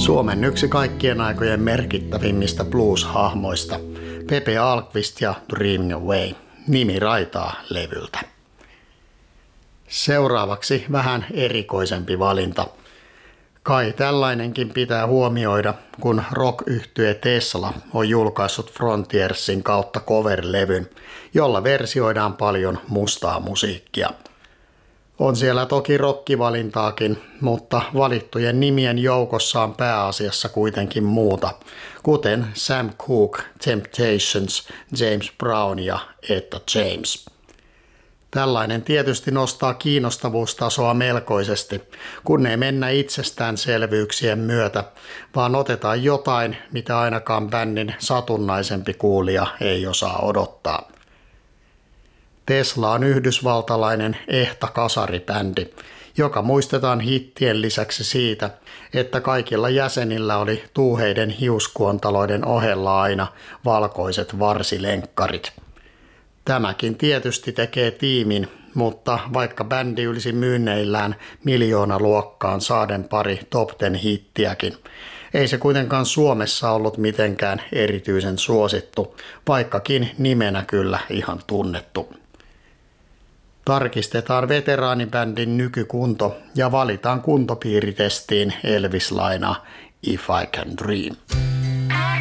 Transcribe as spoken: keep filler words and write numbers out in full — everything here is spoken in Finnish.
Suomen yksi kaikkien aikojen merkittävimmistä blues-hahmoista, Pepe Ahlqvist ja Dreaming Away, nimi raitaa levyltä. Seuraavaksi vähän erikoisempi valinta. Kai tällainenkin pitää huomioida, kun rock-yhtye Tesla on julkaissut Frontiersin kautta cover-levyn, jolla versioidaan paljon mustaa musiikkia. On siellä toki rockivalintaakin, mutta valittujen nimien joukossa on pääasiassa kuitenkin muuta, kuten Sam Cooke, Temptations, James Brown ja Etta James. Tällainen tietysti nostaa kiinnostavuustasoa melkoisesti, kun ei mennä itsestäänselvyyksien myötä, vaan otetaan jotain, mitä ainakaan bändin satunnaisempi kuulija ei osaa odottaa. Tesla on yhdysvaltalainen ehta kasaribändi, joka muistetaan hittien lisäksi siitä, että kaikilla jäsenillä oli tuuheiden hiuskuontaloiden ohella aina valkoiset varsilenkkarit. Tämäkin tietysti tekee tiimin, mutta vaikka bändi ylsi myynneillään miljoonaluokkaan saaden pari top ten hittiäkin, ei se kuitenkaan Suomessa ollut mitenkään erityisen suosittu, vaikkakin nimenä kyllä ihan tunnettu. Tarkistetaan veteraanibändin nykykunto ja valitaan kuntopiiritestiin Elvis-laina If I Can Dream.